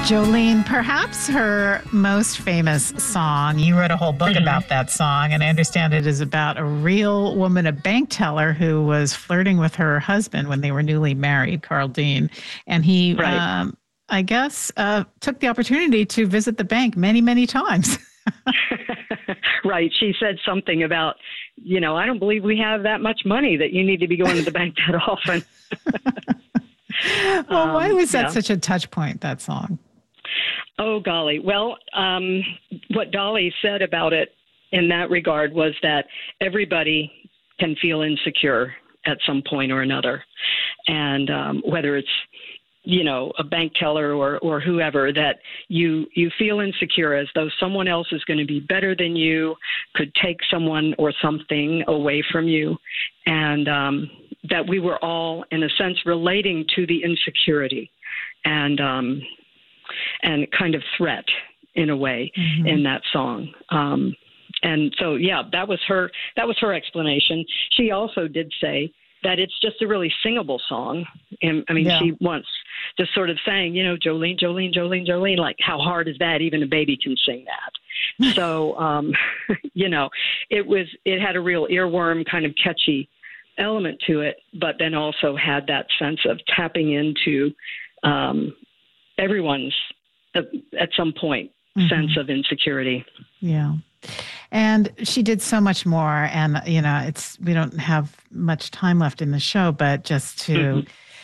Jolene, perhaps her most famous song, you wrote a whole book about that song, and I understand it is about a real woman, a bank teller who was flirting with her husband when they were newly married, Carl Dean. And he, Right. I guess, took the opportunity to visit the bank many, many times. Right. She said something about, I don't believe we have that much money that you need to be going to the bank that often. Well, why was that such a touch point, that song? Oh, golly. Well, what Dolly said about it in that regard was that everybody can feel insecure at some point or another. And whether it's, a bank teller or whoever, that you feel insecure as though someone else is going to be better than you, could take someone or something away from you. And that we were all, in a sense, relating to the insecurity and kind of threat in a way in that song. And so, that was her explanation. She also did say that it's just a really singable song. And she once just sort of sang, Jolene, Jolene, Jolene, Jolene, like how hard is that? Even a baby can sing that. So, it had a real earworm kind of catchy element to it, but then also had that sense of tapping into everyone's, at some point, sense of insecurity. Yeah. And she did so much more. And, we don't have much time left in the show, but just to,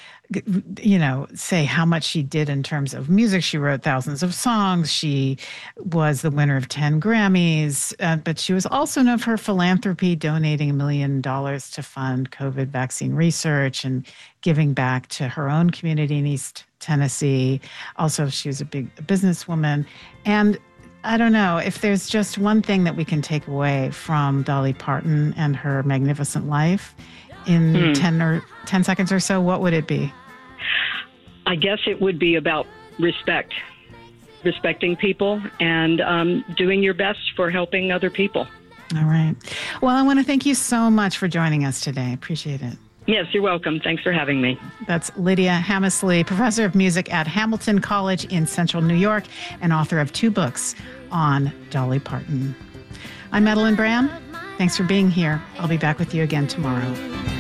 say how much she did in terms of music. She wrote thousands of songs. She was the winner of 10 Grammys, but she was also known for her philanthropy, donating $1 million to fund COVID vaccine research and giving back to her own community in East Tennessee. Also, she was a big businesswoman. And I don't know, if there's just one thing that we can take away from Dolly Parton and her magnificent life in 10 seconds or so, what would it be? I guess it would be about respecting people and doing your best for helping other people. All right. Well, I want to thank you so much for joining us today. Appreciate it. Yes, you're welcome. Thanks for having me. That's Lydia Hammersley, professor of music at Hamilton College in Central New York and author of 2 books on Dolly Parton. I'm Madeline Brand. Thanks for being here. I'll be back with you again tomorrow.